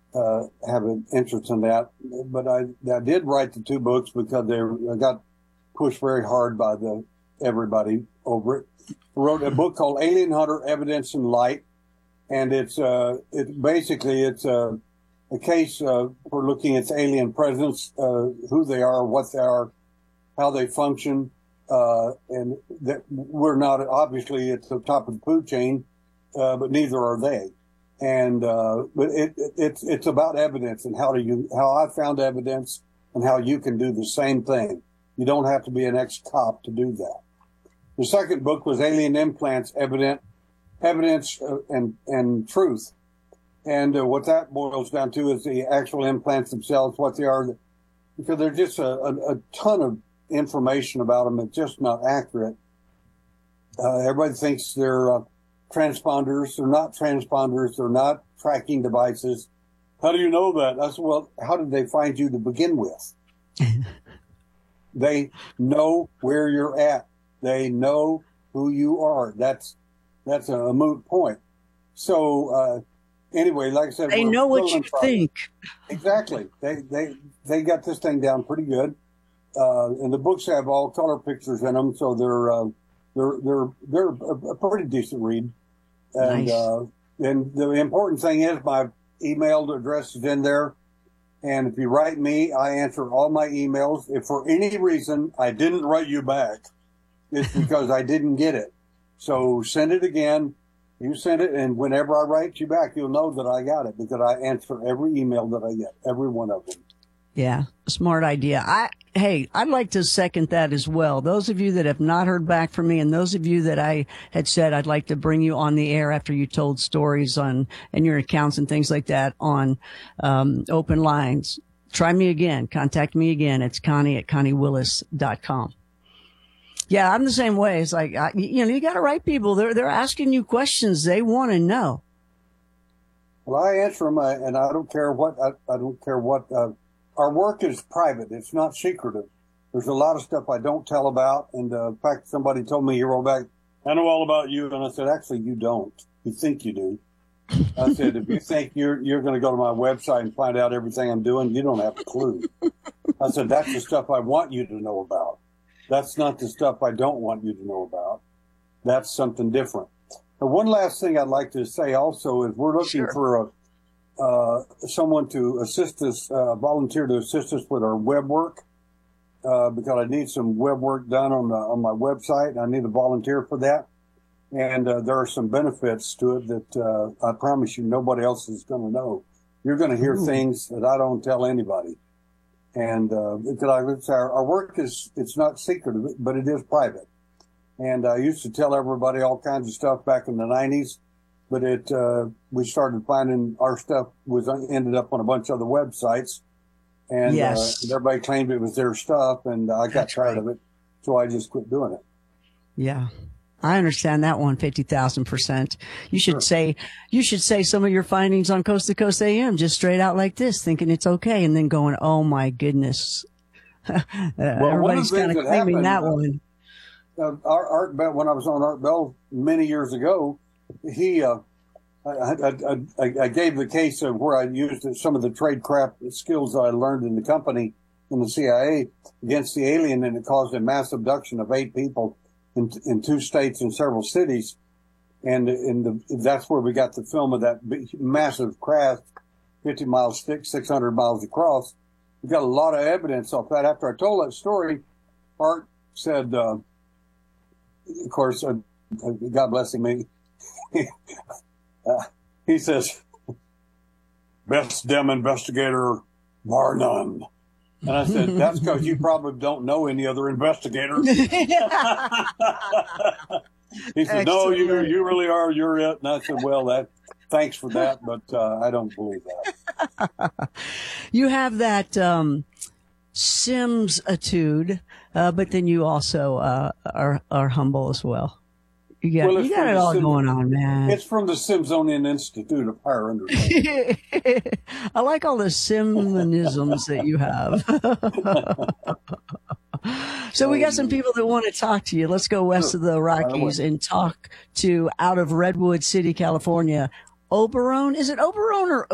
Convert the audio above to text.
have an interest in that. But I did write the 2 books because I got pushed very hard by everybody over it. I wrote a book called Alien Hunter: Evidence and Light, and it's basically a case for looking at alien presence, who they are, what they are, how they function, and that we're not obviously at the top of the food chain, but neither are they. And but it's about evidence and how I found evidence and how you can do the same thing. You don't have to be an ex-cop to do that. The second book was Alien Implants: Evidence and Truth. And what that boils down to is the actual implants themselves, what they are, because there's just a ton of information about them that's just not accurate. Everybody thinks they're transponders. They're not transponders. They're not tracking devices. How do you know that? I said, well, how did they find you to begin with? They know where you're at. They know who you are. That's a moot point. So, anyway, like I said, they know what you think. Exactly. They got this thing down pretty good. And the books have all color pictures in them, so they're a pretty decent read. And nice. And the important thing is my email address is in there. And if you write me, I answer all my emails. If for any reason I didn't write you back, it's because I didn't get it. So send it again. You send it, and whenever I write you back, you'll know that I got it because I answer every email that I get, every one of them. Yeah, smart idea. I'd like to second that as well. Those of you that have not heard back from me, and those of you that I had said I'd like to bring you on the air after you told stories and your accounts and things like that on open lines, try me again. Contact me again. It's Connie at ConnieWillis.com. Yeah, I'm the same way. It's like, you got to write people. They're asking you questions they want to know. Well, I answer them, and I don't care what. I don't care what. Our work is private. It's not secretive. There's a lot of stuff I don't tell about. And in fact, somebody told me, he wrote back, I know all about you. And I said, actually, you don't. You think you do. I said, if you think you're going to go to my website and find out everything I'm doing, you don't have a clue. I said, that's the stuff I want you to know about. That's not the stuff I don't want you to know about. That's something different. But one last thing I'd like to say also is we're looking for someone to assist us, volunteer to assist us with our web work, because I need some web work done on my website. I need a volunteer for that. And there are some benefits to it that I promise you nobody else is going to know. You're going to hear things that I don't tell anybody. And our work it's not secretive, but it is private. And I used to tell everybody all kinds of stuff back in the 90s, but we started finding our stuff ended up on a bunch of other websites, and everybody claimed it was their stuff, and I got tired of it, so I just quit doing it. Yeah. I understand that one 50,000%. You should say some of your findings on Coast to Coast AM just straight out like this, thinking it's okay, and then going, "Oh my goodness!" Everybody's kind of claiming that one. Art Bell, when I was on Art Bell many years ago, I gave the case of where I used some of the tradecraft skills that I learned in the company in the CIA against the alien, and it caused a mass abduction of 8 people. In 2 states and several cities, and that's where we got the film of that massive craft, 50 miles thick, 600 miles across. We got a lot of evidence off that. After I told that story, Art said, of course, God bless him, he says, "Best damn investigator, bar none." And I said, that's because you probably don't know any other investigators. He said, no, you really are. You're it. And I said, well, thanks for that, but I don't believe that. You have that Sims-atude, but then you also are humble as well. You got it all going on, man. It's from the Simsonian Institute of Higher Understanding. I like all the Simonisms that you have. So we got some people that want to talk to you. Let's go west of the Rockies and talk to out of Redwood City, California. Oberon? Is it Oberon or